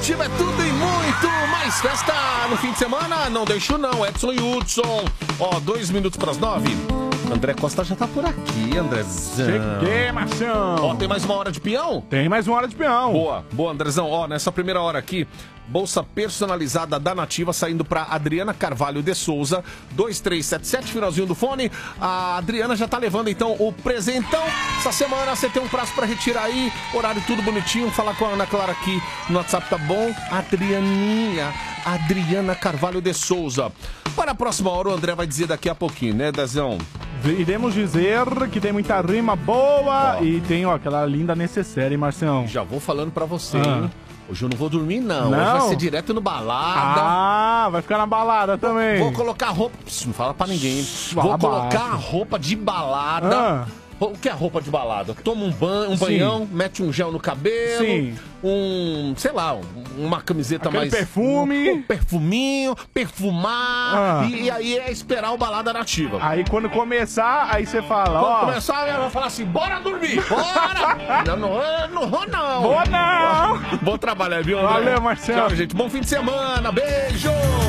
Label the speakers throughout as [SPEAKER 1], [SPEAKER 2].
[SPEAKER 1] Nativa é tudo e muito mais festa no fim de semana. Não deixo não, Edson e Hudson. Ó, 2 minutos para as 9. André Costa já tá por aqui, Andrezão.
[SPEAKER 2] Cheguei, Marcião.
[SPEAKER 1] Ó, tem mais uma hora de peão?
[SPEAKER 2] Tem mais uma hora de peão.
[SPEAKER 1] Boa, Andrezão. Ó, nessa primeira hora aqui, bolsa personalizada da Nativa saindo pra Adriana Carvalho de Souza, 2377, finalzinho do fone. A Adriana já tá levando, então, o presentão. Essa semana você tem um prazo pra retirar aí, horário tudo bonitinho. Falar com a Ana Clara aqui no WhatsApp, tá bom? Adriana Carvalho de Souza. Para a próxima hora, o André vai dizer daqui a pouquinho, né, Dezão?
[SPEAKER 2] Iremos dizer que tem muita rima boa e tem, ó, aquela linda necessária, hein, Marcião?
[SPEAKER 1] Já vou falando pra você, hein? Hoje eu não vou dormir, não. Hoje vai ser direto no balada.
[SPEAKER 2] Ah, vai ficar na balada também.
[SPEAKER 1] Vou colocar roupa... Não fala pra ninguém, hein? Vou colocar a roupa de balada. O que é roupa de balada? Toma um banhão, mete um gel no cabelo, sei lá, uma camiseta
[SPEAKER 2] aquele
[SPEAKER 1] mais...
[SPEAKER 2] perfume.
[SPEAKER 1] Um perfuminho, perfumar, e aí é esperar o Balada Nativa.
[SPEAKER 2] Aí quando começar, aí você fala,
[SPEAKER 1] Quando começar, eu vou falar assim, bora dormir, bora! não vou não.
[SPEAKER 2] Vou não.
[SPEAKER 1] Vou trabalhar, viu, André?
[SPEAKER 2] Valeu, Marcelo.
[SPEAKER 1] Tchau, gente. Bom fim de semana, beijo!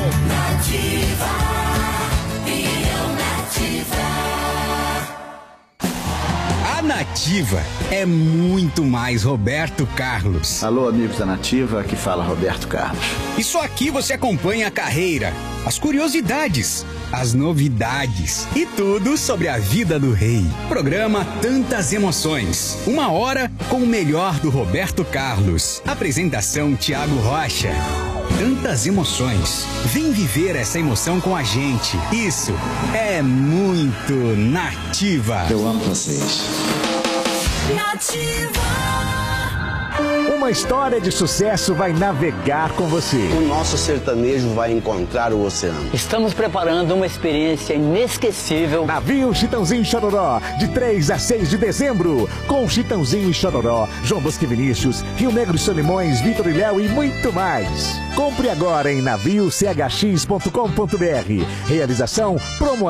[SPEAKER 3] A Nativa é muito mais Roberto Carlos.
[SPEAKER 4] Alô, amigos da Nativa, aqui fala Roberto Carlos.
[SPEAKER 3] Isso aqui você acompanha a carreira, as curiosidades, as novidades e tudo sobre a vida do rei. Programa Tantas Emoções. 1 hora com o melhor do Roberto Carlos. Apresentação Thiago Rocha. Tantas emoções. Vem viver essa emoção com a gente. Isso é muito Nativa.
[SPEAKER 4] Eu amo vocês.
[SPEAKER 5] Nativa.
[SPEAKER 6] Uma história de sucesso vai navegar com você.
[SPEAKER 7] O nosso sertanejo vai encontrar o oceano.
[SPEAKER 8] Estamos preparando uma experiência inesquecível.
[SPEAKER 6] Navio Chitãozinho e Chororó, de 3 a 6 de dezembro. Com Chitãozinho e Chororó, João Bosco e Vinícius, Rio Negro e Solimões, Vitor e Léo e muito mais. Compre agora em naviochx.com.br. Realização Promo